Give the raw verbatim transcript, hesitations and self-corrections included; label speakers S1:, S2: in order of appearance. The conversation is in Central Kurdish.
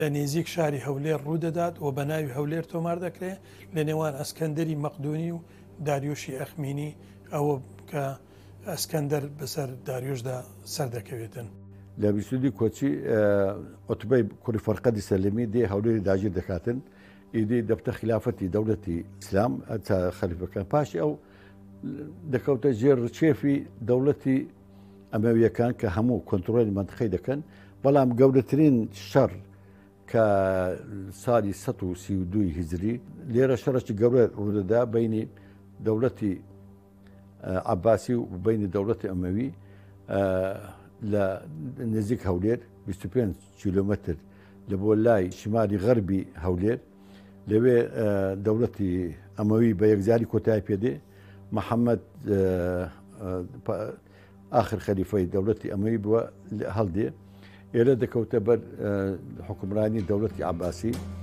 S1: لە نێزیک شاری هەولێر ڕوودەدات و بە ناوی هەولێر تۆمار دەکرێت لە نێوان ئەسکەندەری مەقدونی و داریۆشی ئەخمینی ئەوە کە ئەسکەندەر بەسەر داریۆشدا سەر دەکەوێتن.
S2: لە بیسودی کۆچی ئۆتوبەی کوڕی فەرقەدی سەلمی دێ هەولێری داگیر دەکاتن ئیدی دەبتە خلافەتی دەوڵەتی ئیسلام تا خەلیفەکان پاشی ئەو دەکەوتە ژێر ڕچێفی دەوڵەتی ئەمەویەکان کە هەموو کۆنتترۆلی منتخەی دەکەن بەڵام گەورەترین شەڕ کە ساڵی سەد و سی و دوی هیجری لێرە شەڕێکی گەورە ڕوودەدا بینی دەوڵەتی عەباسی و بینی دەوڵەتی ئەمەوی لە نزیک هەولێر بیست و پێنج کیلۆمەتر لە بۆ لای شمالی غەربی هەولێر لەوێ دەوڵەتی ئەمەوی بە یەکجاری کۆتایی پێدێ محەممەد ئاخر خەلیفەی دەوڵەتی ئەمەوی بووە هەڵدێ ئێرە دەکەوتە بەر حکومرانی دەوڵەتی عەباسی